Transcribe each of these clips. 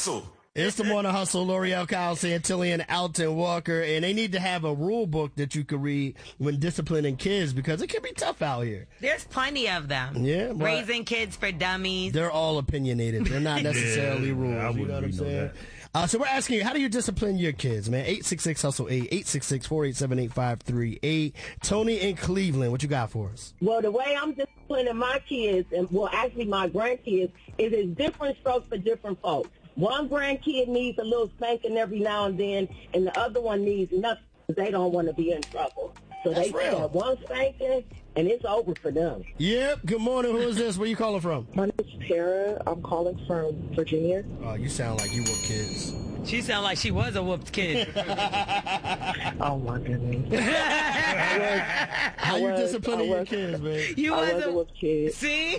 Hustle. It's the Morning Hustle, L'Oreal, Kyle Santillan, Alton Walker, and they need to have a rule book that you can read when disciplining kids because it can be tough out here. There's plenty of them. Yeah. Raising kids for dummies. They're all opinionated. They're not necessarily rules. You know what I'm saying? So we're asking you, how do you discipline your kids, man? 866-HUSTLE-8, 866-487-8538. Tony in Cleveland, what you got for us? Well, the way I'm disciplining my kids, and well, actually my grandkids, is it's different strokes for different folks. One grandkid needs a little spanking every now and then, and the other one needs nothing because they don't want to be in trouble. So That's they real. have one spanking, and it's over for them. Yep. Good morning. Who is this? Where you calling from? My name is Tara. I'm calling from Virginia. Oh, you sound like you were kids. She sound like she was a whooped kid. Oh, my goodness. How you disciplining your kids, man? You I was a whooped kid. See?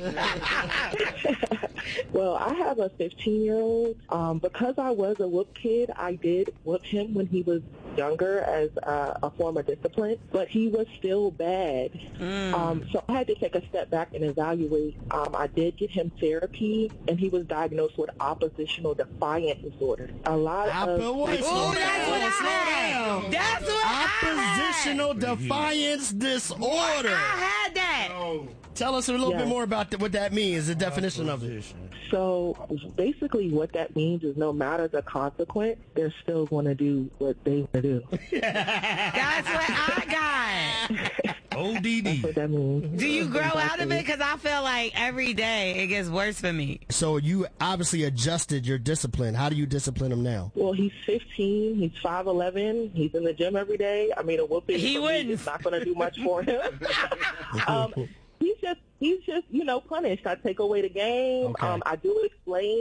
Well, I have a 15-year-old. Because I was a whoop kid, I did whoop him when he was younger as a form of discipline, but he was still bad. So I had to take a step back and evaluate. I did get him therapy, and he was diagnosed with oppositional defiant disorder. A lot of... Slow That's what I down. That's what Oppositional defiance disorder. I had that. Tell us a little Yes. bit more about what that means, the definition of it. So basically what that means is no matter the consequence, they're still going to do what they want to do. That's what I got. That's what that means. Do you grow out of it? Because I feel like every day it gets worse for me. So you obviously adjusted your discipline. How do you discipline him now? Well, he's 15. He's 5'11". He's in the gym every day. I mean, a whooping He for me wouldn't. is not going to do much for him. He's just, punished. I take away the game. Okay. I do explain